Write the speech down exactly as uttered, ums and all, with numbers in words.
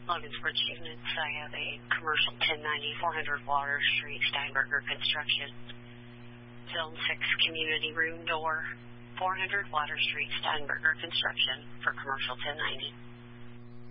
Logansport units. I have a commercial ten ninety, four hundred Water Street, Steinberger Construction. Zone six community room door, four hundred Water Street, Steinberger Construction for commercial ten ninety.